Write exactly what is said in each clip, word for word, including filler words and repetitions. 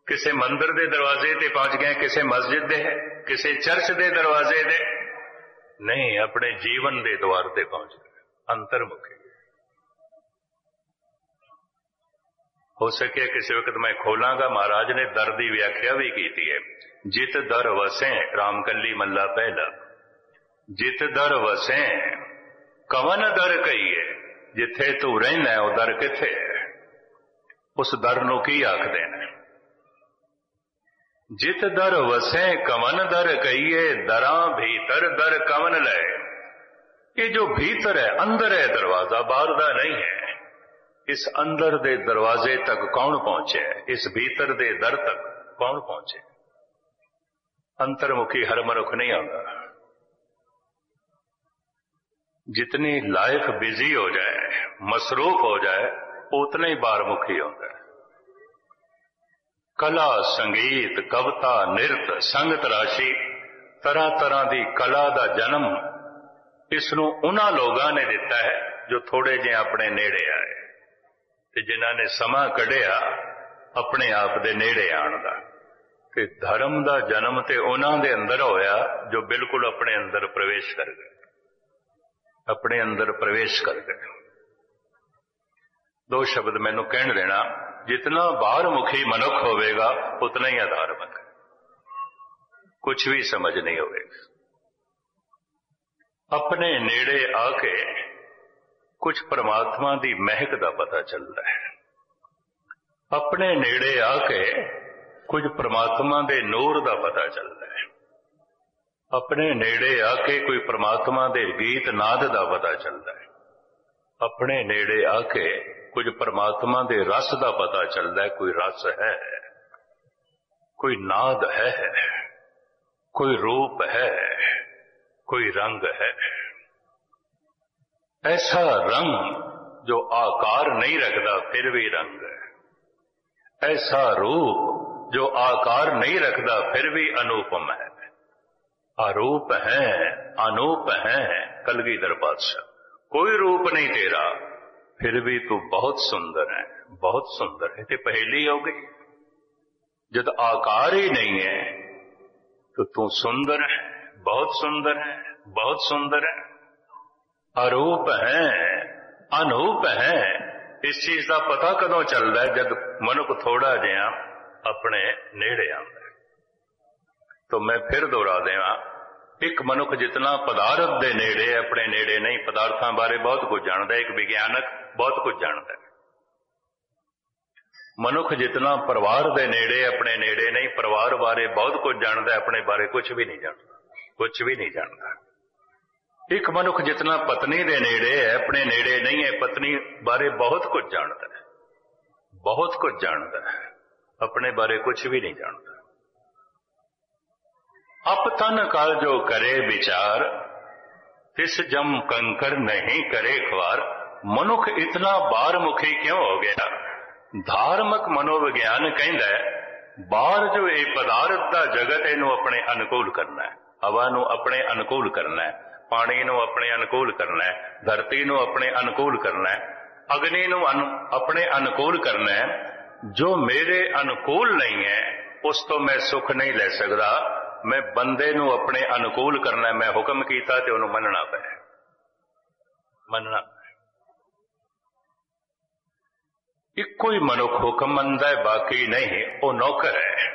किसी मंदिर के दरवाजे ते पहुंच गए, किसी मस्जिद दे, किसी चर्च के दरवाजे दे नहीं, अपने जीवन के द्वार ते पहुंच गए, अंतर्मुखी। हो सके किसी वक्त मैं खोलांगा, महाराज ने दर की व्याख्या भी की है। जित दर वसें, रामकली मल्ला पहला, जित दर वसें कवन दर कहीए, जिथे तू रहना वो दर किथे है, उस दर नूं की आखदे ने। जित दर वसें कवन दर कहीए, दरां भीतर दर कवन ले। ये जो भीतर है, अंदर है दरवाजा, बाहर दा नहीं है। इस अंदर दे दरवाजे तक कौन पहुंचे, इस भीतर दे दर तक कौन पहुंचे। अंतर्मुखी हर मनुख नहीं आता। जितनी लाइफ बिजी हो जाए, मसरूफ हो जाए, उतना ही बाहरमुखी होता है। कला, संगीत, कविता, नृत्य, संगत राशि, तरह तरह की कला का जन्म इसनों उन्हां लोगों ने दिता है जो थोड़े जे अपने नेड़े आए, जिन्हां ने समा कढ़िया अपने आप दे नेड़े आण दा। ते धर्म का जन्म ते उन्हां दे अंदर होया जो बिल्कुल अपने अंदर प्रवेश कर गए, अपने अंदर प्रवेश कर गए। दो शब्द मैनू कहण देना, जितना बाहरमुखी मनुख होवेगा उतना ही अधार्मिक, कुछ भी समझ नहीं होवेगा। अपने नेड़े आके कुछ परमात्मा की महक का पता चलता है, अपने नेड़े आके कुछ परमात्मा के नूर का पता चलता है, अपने नेड़े आके कोई परमात्मा के गीत नाद का पता चलता है, अपने नेड़े आके कुछ परमात्मा के रस का पता चलता है। कोई रस है, कोई नाद है, कोई रूप है, कोई रंग है। ऐसा रंग जो आकार नहीं रखता फिर भी रंग है, ऐसा रूप जो आकार नहीं रखता फिर भी अनुपम है। अरूप है, अनूप है, कलगीधर पातशाह। कोई रूप नहीं तेरा फिर भी तू बहुत सुंदर है, बहुत सुंदर है। ते पहेली हो गई, जब आकार ही नहीं है तो तू सुंदर है, बहुत सुंदर है, बहुत सुंदर है। अरूप है, अनूप है, इस चीज का पता कदों चलता है जब मनुख थोड़ा जिहा अपने नेड़े आता है। तो मैं फिर दोहरा देवा, एक मनुख जितना पदार्थ दे नेड़े, अपने नेड़े नहीं, पदार्थों बारे बहुत कुछ जानता है, एक विज्ञानक बहुत कुछ जानता है। मनुख जितना परिवार दे नेड़े, अपने नेड़े नहीं, परिवार बारे बहुत कुछ जानता है, अपने बारे कुछ भी नहीं जानता, कुछ भी नहीं जानता। एक मनुख जितना पत्नी दे नेड़े है, अपने नेड़े नहीं है, पत्नी बारे बहुत कुछ जानता है, बहुत कुछ जानता है, अपने बारे कुछ भी नहीं जानता। अप तन काल जो करे विचार, तिस जम कंकर नहीं करे ख्वार। मनुख इतना बाहरमुखी क्यों हो गया? धार्मिक मनोविज्ञान कहता है बाहर जो ये पदार्थ का जगत इनू अपने अनुकूल करना है, हवा नू अपने अनुकूल करना है, पानी नू अपने अनुकूल करना है, धरती नू अपने अनुकूल करना है, अग्नि नू अनु, अपने अनुकूल करना है। जो मेरे अनुकूल नहीं है उस तो मैं सुख नहीं ले सकता। मैं बंदे नू अपने अनुकूल करना है, मैं हुक्म कीता ते उन्होंने मनना पे, मनना इको ही मनुख हुक्म मनदा है, बाकी नहीं, वो नौकर है।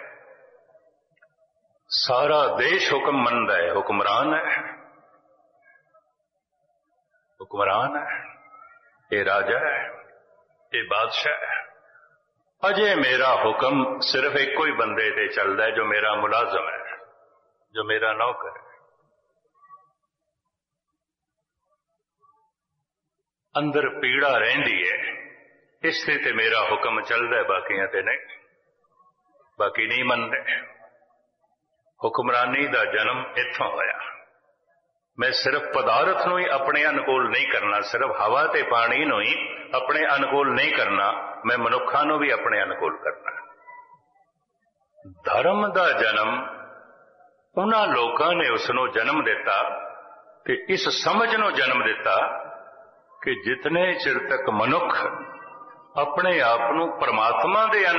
सारा देश हुक्म मनदा है, हुक्मरान है, हुक्मरान है, ये राजा है, ये बादशाह है। अजे मेरा हुक्म सिर्फ एक ही बंदे ते चलता है, जो मेरा मुलाजम है, जो मेरा नौकर है। अंदर पीड़ा रहिंदी है, इसलिए ते मेरा हुक्म चलता है, बाकियां ते नहीं, बाकी नहीं मनते। हुक्मरानी का जन्म इत्थों होया। मैं सिर्फ पदार्थ नूं ही अपने अनुकूल नहीं करना, सिर्फ हवा ते पानी नूं ही अपने अनुकूल नहीं करना, मैं मनुखा नूं भी अपने अनुकूल करना। धर्म का जन्म उन्हां लोकां ने उसनों जन्म दिता ते इस समझ नूं जन्म दिता कि जितने चिर तक मनुख अपने आप नूं परमात्मा दे